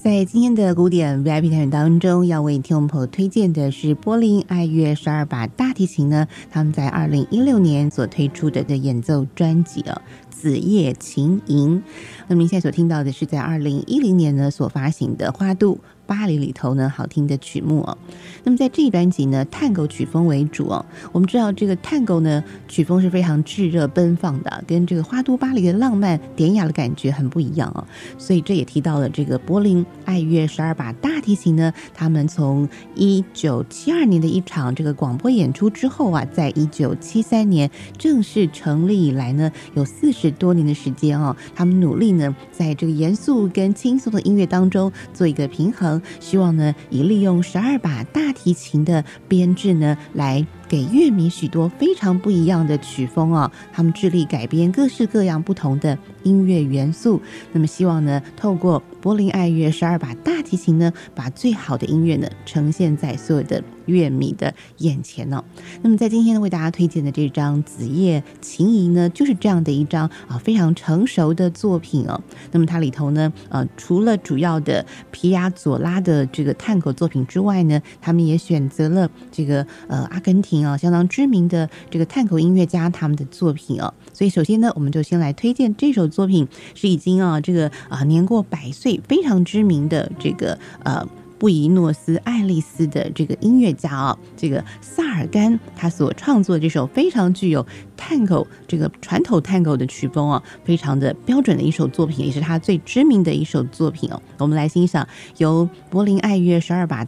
在今天的古典 VIP 单元当中，要为听众朋友推荐的是柏林爱乐12把大提琴呢，他们在2016年所推出的演奏专辑子夜琴吟。那么您现在所听到的是在2010年呢所发行的花都巴黎里头呢好听的曲目那么在这一专辑呢，探戈曲风为主我们知道这个探戈呢曲风是非常炙热奔放的，跟这个花都巴黎的浪漫典雅的感觉很不一样所以这也提到了这个柏林爱乐12把大提琴呢，他们从1972年的一场这个广播演出之后在1973年正式成立以来呢，有40多年的时间他们努力呢在这个严肃跟轻松的音乐当中做一个平衡，希望呢以利用12把大提琴的编制呢来给乐迷许多非常不一样的曲风他们致力改编各式各样不同的音乐元素，那么希望呢透过柏林爱乐12把大提琴呢，把最好的音乐呢呈现在所有的乐迷的眼前那么在今天呢为大家推荐的这张子夜琴吟呢，就是这样的一张非常成熟的作品那么它里头呢除了主要的皮亚佐拉的这个探戈作品之外呢，他们也选择了这个阿根廷相当知名的这个探戈音乐家他们的作品所以首先呢我们就先来推荐这首作品，是已经这个年过100岁非常知名的这个布宜诺斯艾利斯的这个音乐家这个萨尔甘他所创作的这首非常具有探戈这个传统探戈的曲风非常的标准的一首作品，也是他最知名的一首作品我们来欣赏由柏林爱乐12把